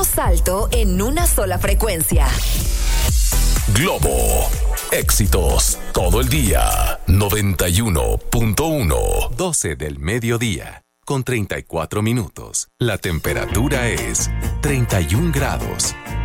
damos alto en una sola frecuencia. Globo. Éxitos todo el día. 91.1. 12 del mediodía. Con 34 minutos. La temperatura es 31 grados.